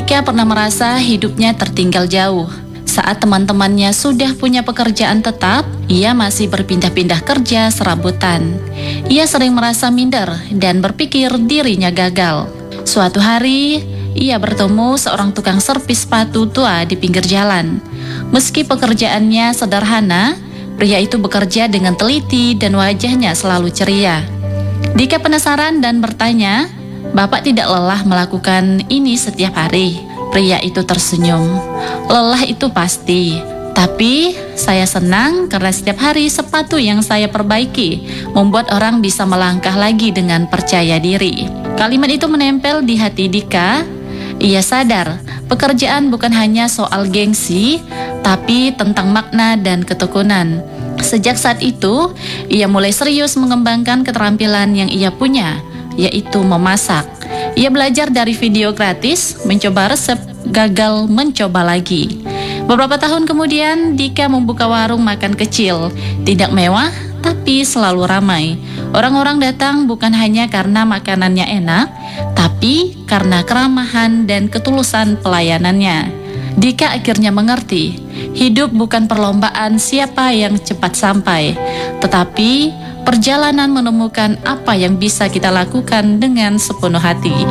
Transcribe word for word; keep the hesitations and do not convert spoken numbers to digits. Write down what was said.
Dika pernah merasa hidupnya tertinggal jauh. Saat teman-temannya sudah punya pekerjaan tetap, ia masih berpindah-pindah kerja serabutan. Ia sering merasa minder dan berpikir dirinya gagal. Suatu hari, ia bertemu seorang tukang servis sepatu tua di pinggir jalan. Meski pekerjaannya sederhana, pria itu bekerja dengan teliti dan wajahnya selalu ceria. Dika penasaran dan bertanya, "Bapak tidak lelah melakukan ini setiap hari?" Pria itu tersenyum. "Lelah itu pasti, tapi saya senang karena setiap hari sepatu yang saya perbaiki membuat orang bisa melangkah lagi dengan percaya diri." Kalimat itu menempel di hati Dika. Ia sadar, pekerjaan bukan hanya soal gengsi, tapi tentang makna dan ketekunan. Sejak saat itu, ia mulai serius mengembangkan keterampilan yang ia punya, yaitu memasak. Ia belajar dari video gratis, mencoba resep, gagal, mencoba lagi. Beberapa tahun kemudian, Dika membuka warung makan kecil. Tidak mewah, tapi selalu ramai. Orang-orang datang bukan hanya karena makanannya enak, tapi karena keramahan dan ketulusan pelayanannya. Dika akhirnya mengerti, hidup bukan perlombaan siapa yang cepat sampai, tetapi perjalanan menemukan apa yang bisa kita lakukan dengan sepenuh hati.